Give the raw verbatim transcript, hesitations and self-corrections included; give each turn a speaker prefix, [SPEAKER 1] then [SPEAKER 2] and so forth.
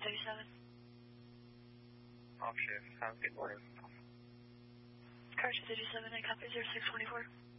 [SPEAKER 1] thirty-seven.
[SPEAKER 2] Off shift. Have a good morning.
[SPEAKER 1] Car two thirty-seven, I copy zero six twenty-four.